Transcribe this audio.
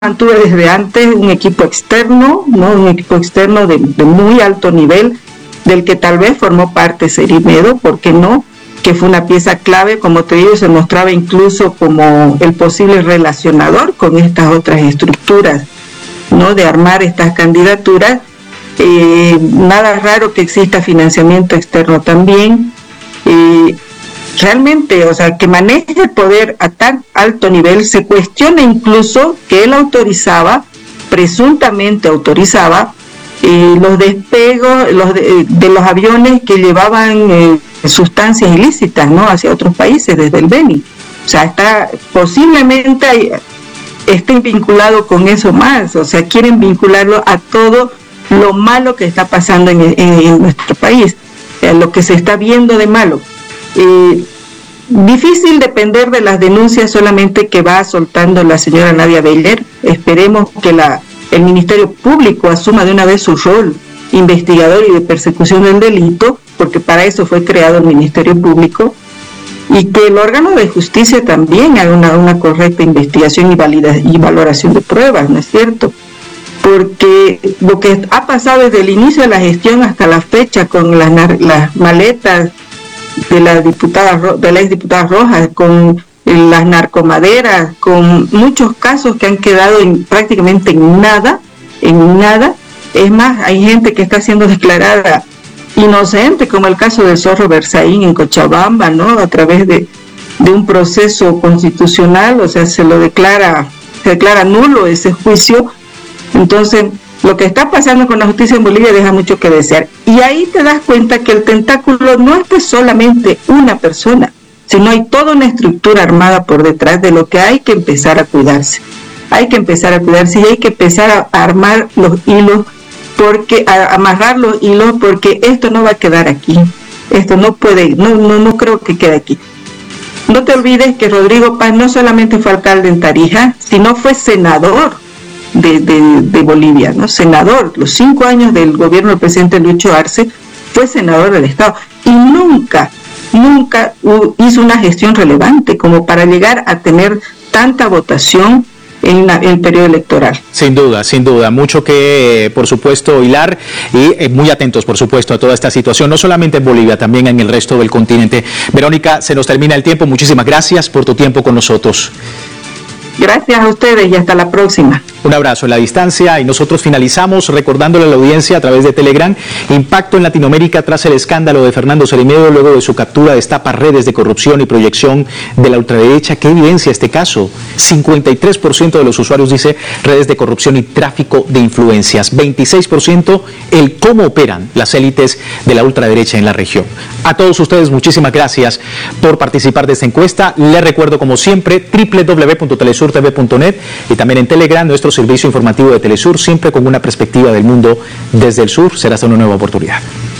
mantuvo desde antes un equipo externo, ¿no? Un equipo externo de muy alto nivel, del que tal vez formó parte Cerimedo, ¿por qué no? Que fue una pieza clave, como te digo, se mostraba incluso como el posible relacionador con estas otras estructuras, ¿no? De armar estas candidaturas. Nada raro que exista financiamiento externo también. Realmente, o sea, que maneje el poder a tan alto nivel, se cuestiona incluso que él presuntamente autorizaba, los despegos de los aviones que llevaban sustancias ilícitas, ¿no? Hacia otros países desde el Beni. O sea, posiblemente estén vinculados con eso más, o sea, quieren vincularlo a todo lo malo que está pasando en nuestro país, lo que se está viendo de malo. Difícil depender de las denuncias solamente que va soltando la señora Nadia Beller. Esperemos que el Ministerio Público asuma de una vez su rol investigador y de persecución del delito, porque para eso fue creado el Ministerio Público, y que el órgano de justicia también haga una correcta investigación y valoración de pruebas, ¿no es cierto? Porque lo que ha pasado desde el inicio de la gestión hasta la fecha con las maletas de la exdiputada Rojas, con las narcomaderas, con muchos casos que han quedado prácticamente en nada. Es más, hay gente que está siendo declarada inocente, como el caso del Zorro Berzaín en Cochabamba, ¿no? A través de un proceso constitucional, o sea, se declara nulo ese juicio. Entonces, lo que está pasando con la justicia en Bolivia deja mucho que desear. Y ahí te das cuenta que el tentáculo no es de solamente una persona, sino hay toda una estructura armada por detrás, de lo que hay que empezar a cuidarse. Hay que empezar a cuidarse y hay que empezar a armar los hilos, a amarrar los hilos, porque esto no va a quedar aquí. Esto no creo que quede aquí. No te olvides que Rodrigo Paz no solamente fue alcalde en Tarija, sino fue senador de Bolivia, ¿no? Senador, los 5 años del gobierno del presidente Lucho Arce, fue senador del Estado y nunca hizo una gestión relevante como para llegar a tener tanta votación en el periodo electoral. Sin duda, mucho que, por supuesto, hilar y muy atentos, por supuesto, a toda esta situación, no solamente en Bolivia, también en el resto del continente. Verónica, se nos termina el tiempo, muchísimas gracias por tu tiempo con nosotros. Gracias a ustedes y hasta la próxima. Un abrazo en la distancia y nosotros finalizamos recordándole a la audiencia a través de Telegram: impacto en Latinoamérica tras el escándalo de Fernando Cerimedo luego de su captura destapa redes de corrupción y proyección de la ultraderecha. ¿Qué evidencia este caso? 53% de los usuarios dice redes de corrupción y tráfico de influencias. 26% el cómo operan las élites de la ultraderecha en la región. A todos ustedes muchísimas gracias por participar de esta encuesta. Les recuerdo como siempre www.telesurtv.net y también en Telegram nuestro servicio informativo de Telesur, siempre con una perspectiva del mundo desde el sur. Será hasta una nueva oportunidad.